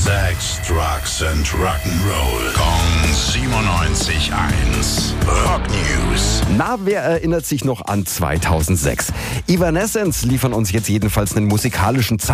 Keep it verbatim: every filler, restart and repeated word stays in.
Sex, Drugs and Rock'n'Roll. Kong siebenundneunzig Komma eins. Rock News. Na, wer erinnert sich noch an zweitausendsechs? Evanescence liefern uns jetzt jedenfalls einen musikalischen